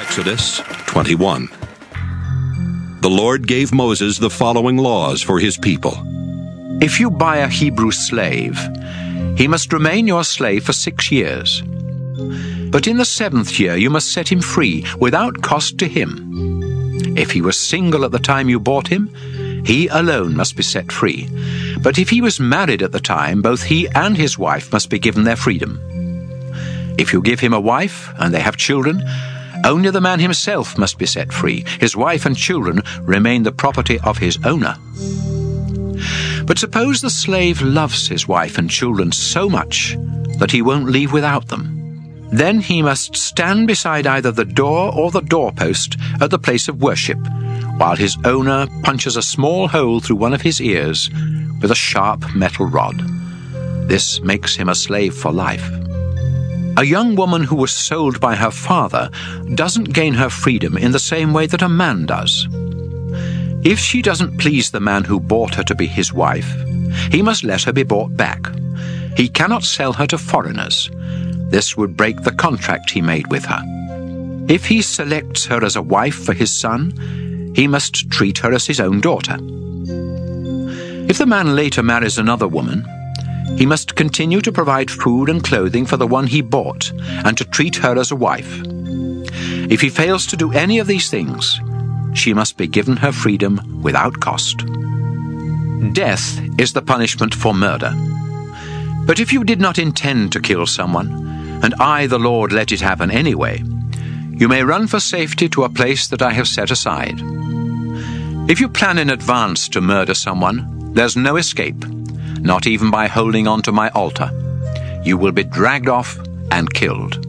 Exodus 21. The Lord gave Moses the following laws for his people. If you buy a Hebrew slave, he must remain your slave for 6 years. But in the 7th year you must set him free without cost to him. If he was single at the time you bought him, he alone must be set free. But if he was married at the time, both he and his wife must be given their freedom. If you give him a wife and they have children, only the man himself must be set free. His wife and children remain the property of his owner. But suppose the slave loves his wife and children so much that he won't leave without them. Then he must stand beside either the door or the doorpost at the place of worship, while his owner punches a small hole through one of his ears with a sharp metal rod. This makes him a slave for life. A young woman who was sold by her father doesn't gain her freedom in the same way that a man does. If she doesn't please the man who bought her to be his wife, he must let her be bought back. He cannot sell her to foreigners. This would break the contract he made with her. If he selects her as a wife for his son, he must treat her as his own daughter. If the man later marries another woman, he must continue to provide food and clothing for the one he bought and to treat her as a wife. If he fails to do any of these things, she must be given her freedom without cost. Death is the punishment for murder. But if you did not intend to kill someone, and I, the Lord, let it happen anyway, you may run for safety to a place that I have set aside. If you plan in advance to murder someone, there's no escape, not even by holding on to my altar. You will be dragged off and killed.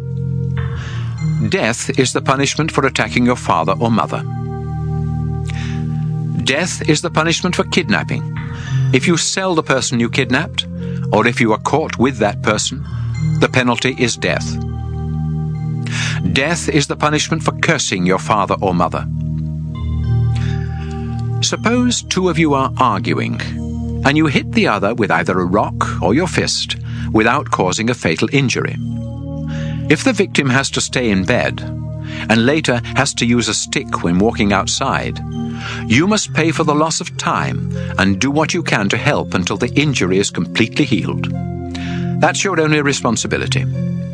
Death is the punishment for attacking your father or mother. Death is the punishment for kidnapping. If you sell the person you kidnapped, or if you are caught with that person, the penalty is death. Death is the punishment for cursing your father or mother. Suppose two of you are arguing, and you hit the other with either a rock or your fist without causing a fatal injury. If the victim has to stay in bed, and later has to use a stick when walking outside, you must pay for the loss of time and do what you can to help until the injury is completely healed. That's your only responsibility.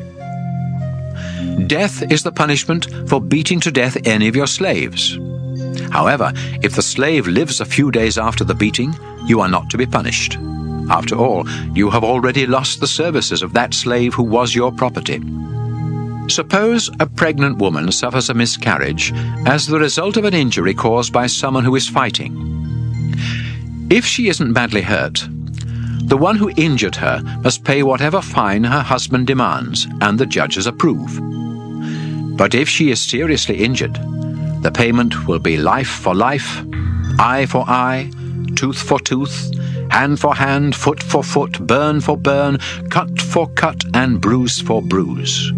Death is the punishment for beating to death any of your slaves. However, if the slave lives a few days after the beating, you are not to be punished. After all, you have already lost the services of that slave who was your property. Suppose a pregnant woman suffers a miscarriage as the result of an injury caused by someone who is fighting. If she isn't badly hurt, the one who injured her must pay whatever fine her husband demands and the judges approve. But if she is seriously injured, the payment will be life for life, eye for eye, tooth for tooth, hand for hand, foot for foot, burn for burn, cut for cut, and bruise for bruise.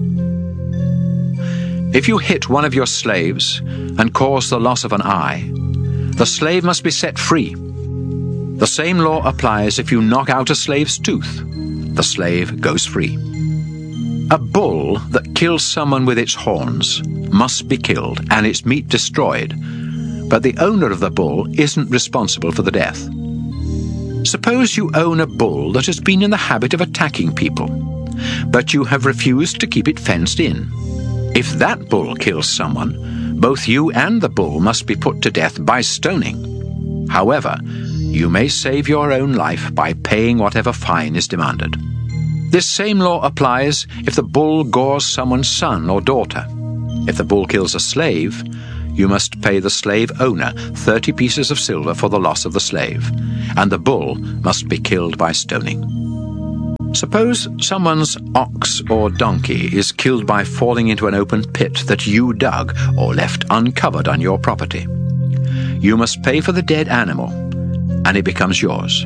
If you hit one of your slaves and cause the loss of an eye, the slave must be set free. The same law applies if you knock out a slave's tooth. The slave goes free. A bull that kills someone with its horns must be killed and its meat destroyed, but the owner of the bull isn't responsible for the death. Suppose you own a bull that has been in the habit of attacking people, but you have refused to keep it fenced in. If that bull kills someone, both you and the bull must be put to death by stoning. However, you may save your own life by paying whatever fine is demanded. This same law applies if the bull gores someone's son or daughter. If the bull kills a slave, you must pay the slave owner 30 pieces of silver for the loss of the slave, and the bull must be killed by stoning. Suppose someone's ox or donkey is killed by falling into an open pit that you dug or left uncovered on your property. You must pay for the dead animal, and it becomes yours.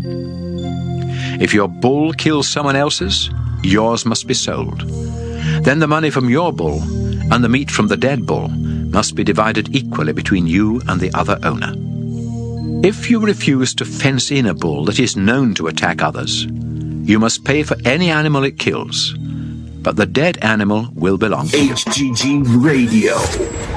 If your bull kills someone else's, yours must be sold. Then the money from your bull and the meat from the dead bull must be divided equally between you and the other owner. If you refuse to fence in a bull that is known to attack others, you must pay for any animal it kills, but the dead animal will belong to you. HGG Radio.